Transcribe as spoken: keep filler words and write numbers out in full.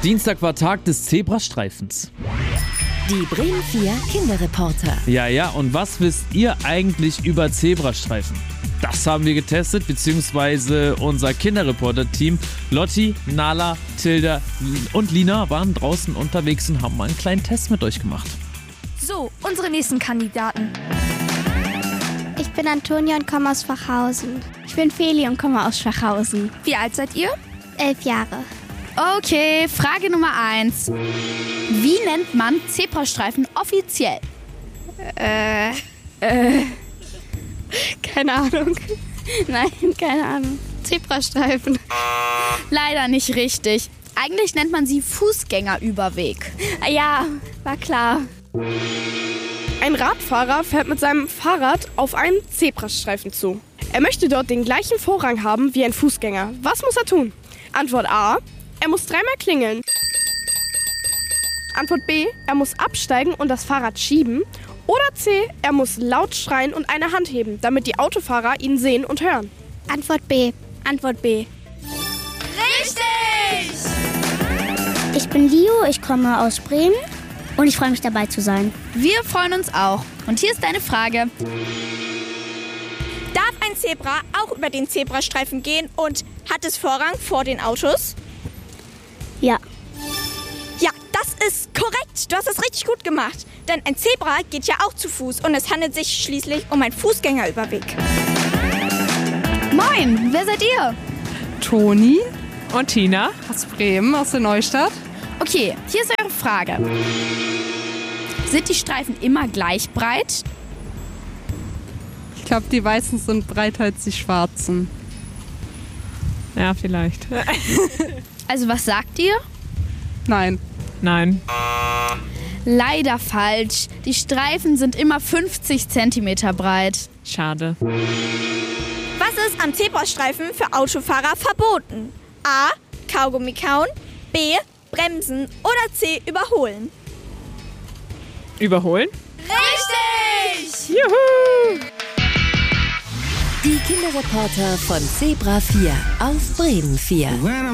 Dienstag war Tag des Zebrastreifens. Die Bremen vier Kinderreporter. Ja, ja, und was wisst ihr eigentlich über Zebrastreifen? Das haben wir getestet, beziehungsweise unser Kinderreporter-Team Lotti, Nala, Tilda und Lina waren draußen unterwegs und haben mal einen kleinen Test mit euch gemacht. So, unsere nächsten Kandidaten. Ich bin Antonia und komme aus Schwachhausen. Ich bin Feli und komme aus Schwachhausen. Wie alt seid ihr? Elf Jahre. Okay, Frage Nummer eins. Wie nennt man Zebrastreifen offiziell? Äh, äh, keine Ahnung. Nein, keine Ahnung. Zebrastreifen. Leider nicht richtig. Eigentlich nennt man sie Fußgängerüberweg. Ja, war klar. Ein Radfahrer fährt mit seinem Fahrrad auf einen Zebrastreifen zu. Er möchte dort den gleichen Vorrang haben wie ein Fußgänger. Was muss er tun? Antwort A: Er muss dreimal klingeln. Antwort B: Er muss absteigen und das Fahrrad schieben. Oder C: Er muss laut schreien und eine Hand heben, damit die Autofahrer ihn sehen und hören. Antwort B. Antwort B. Richtig! Ich bin Leo, ich komme aus Bremen und ich freue mich dabei zu sein. Wir freuen uns auch. Und hier ist deine Frage. Darf ein Zebra auch über den Zebrastreifen gehen und hat es Vorrang vor den Autos? Ja. Ja, das ist korrekt. Du hast das richtig gut gemacht. Denn ein Zebra geht ja auch zu Fuß und es handelt sich schließlich um einen Fußgängerüberweg. Moin, wer seid ihr? Toni und Tina aus Bremen, aus der Neustadt. Okay, hier ist eure Frage. Sind die Streifen immer gleich breit? Ich glaube, die Weißen sind breiter als die Schwarzen. Ja, vielleicht. Also was sagt ihr? Nein. Nein. Leider falsch. Die Streifen sind immer fünfzig Zentimeter breit. Schade. Was ist am Zebrastreifen für Autofahrer verboten? A: Kaugummi kauen, B: Bremsen oder C: Überholen. Überholen? Richtig! Juhu! Die Kinderreporter von Zebra vier auf Bremen vier.